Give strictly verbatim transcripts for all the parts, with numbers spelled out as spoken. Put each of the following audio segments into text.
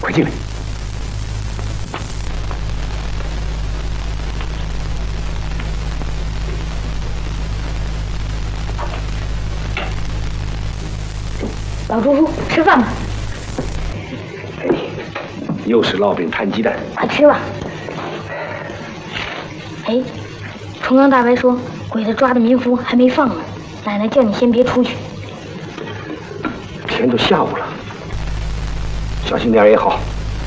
快进来。 老叔叔，吃饭吧。 哎，又是烙饼摊鸡蛋， 快吃吧。哎，重阳大白说，鬼子抓的民夫还没放呢，奶奶叫你先别出去。 天都下午了，小心点也好。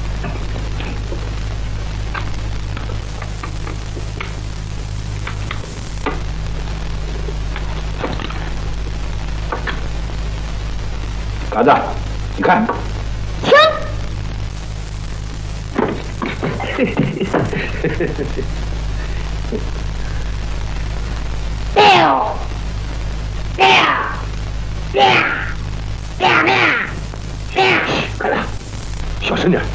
嘎子，你看， 枪！掉，掉，掉，掉掉掉！ 嘎子，小声点。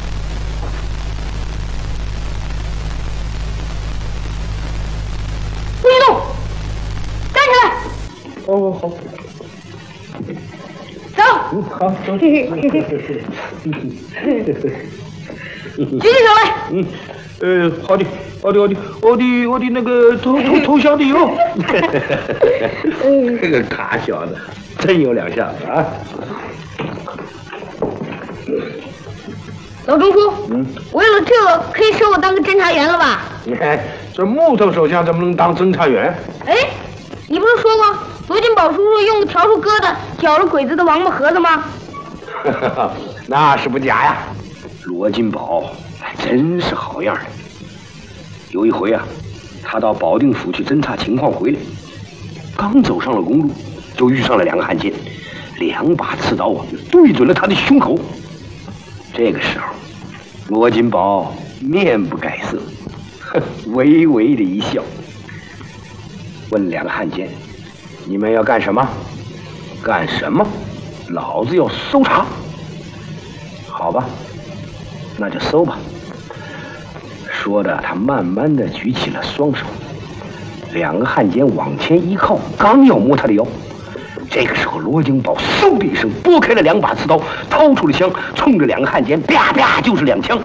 不许动！站起来！ 哦，好。 走！ 嗯，好，走。 举起手来！ 嗯，呃，好的，好的，好的，我的我的那个投投投降的哟。这个卡小子真有两下子啊！ 老中书， 嗯， 为了这个可以收我当个侦查员了吧？ 你看这木头手枪怎么能当侦查员？ 哎，你不是说过罗金宝叔叔用笤帚疙瘩绞了鬼子的王八盒子吗？ 那是不假呀。罗金宝还真是好样的。有一回啊，他到保定府去侦察情况回来，刚走上了公路，就遇上了两个汉奸，两把刺刀啊对准了他的胸口。这个时候，罗金宝面不改色，呵，微微的一笑，问两个汉奸：“你们要干什么？干什么？老子要搜查。好吧，那就搜吧。”说着，他慢慢的举起了双手，两个汉奸往前一靠，刚要摸他的腰。这个时候，罗金宝嗖的一声拨开了两把刺刀，掏出了枪，冲着两个汉奸啪啪就是两枪。